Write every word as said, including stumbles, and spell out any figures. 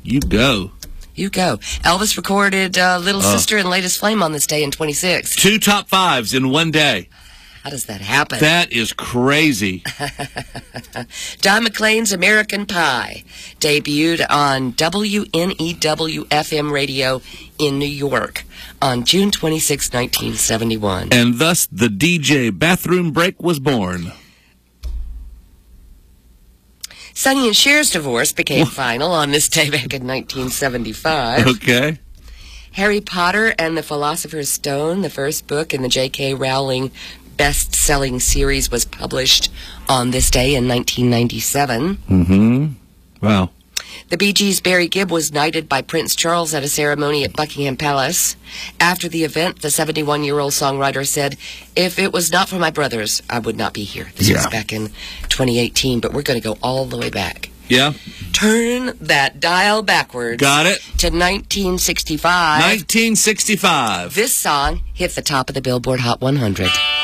You go. You go. Elvis recorded uh, Little Oh. Sister and Latest Flame on this day in twenty-six. Two top fives in one day. How does that happen? That is crazy. Don McLean's American Pie debuted on W N E W F M radio in New York on June twenty-sixth, nineteen seventy-one. And thus the D J Bathroom Break was born. Sonny and Cher's divorce became final on this day back in nineteen seventy-five. Okay. Harry Potter and the Philosopher's Stone, the first book in the J K Rowling best-selling series, was published on this day in nineteen ninety-seven. Mm-hmm. Wow. The Bee Gees' Barry Gibb was knighted by Prince Charles at a ceremony at Buckingham Palace. After the event, the seventy-one-year-old songwriter said, "If it was not for my brothers, I would not be here." This Yeah. was back in twenty eighteen, but we're going to go all the way back. Yeah. Turn that dial backwards. Got it. To nineteen sixty-five. nineteen sixty-five. This song hit the top of the Billboard Hot one hundred.